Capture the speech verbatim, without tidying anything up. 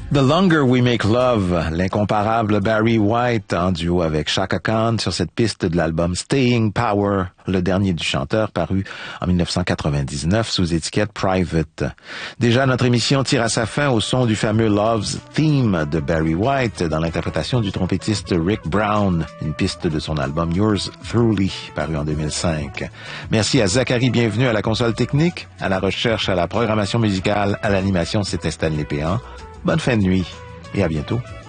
The Longer We Make Love, l'incomparable Barry White en duo avec Chaka Khan sur cette piste de l'album Staying Power, le dernier du chanteur paru en dix-neuf cent quatre-vingt-dix-neuf sous étiquette Private. Déjà, notre émission tire à sa fin au son du fameux Love's Theme de Barry White dans l'interprétation du trompettiste Rick Brown, une piste de son album Yours Truly paru en deux mille cinq. Merci à Zachary Bienvenu à la console technique, à la recherche, à la programmation musicale, à l'animation, c'était Stanley Péan. Bonne fin de nuit et à bientôt.